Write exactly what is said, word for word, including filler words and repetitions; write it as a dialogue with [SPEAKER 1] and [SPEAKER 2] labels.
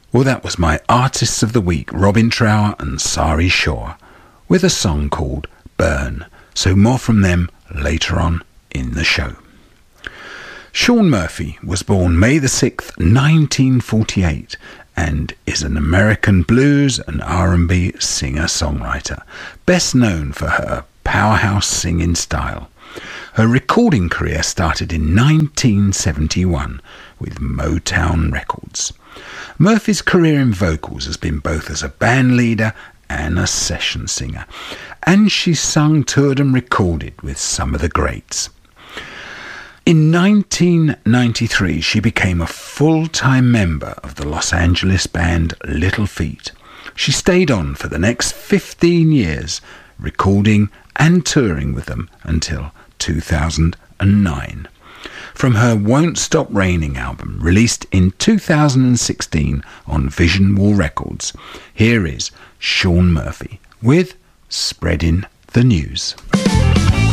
[SPEAKER 1] Well, that was my Artists of the Week, Robin Trower and Sari Shaw, with a song called Burn. So more from them later on in the show. Shaun Murphy was born May the sixth, nineteen forty-eight, and is an American blues and R and B singer-songwriter, best known for her powerhouse singing style. Her recording career started in nineteen seventy-one with Motown Records. Murphy's career in vocals has been both as a band leader and a session singer, and she's sung, toured and recorded with some of the greats. In nineteen ninety-three, she became a full-time member of the Los Angeles band Little Feat. She stayed on for the next fifteen years, recording and touring with them until two thousand nine. From her Won't Stop Raining album, released in two thousand sixteen on Vision Wall Records, here is Shaun Murphy with Spreading the News.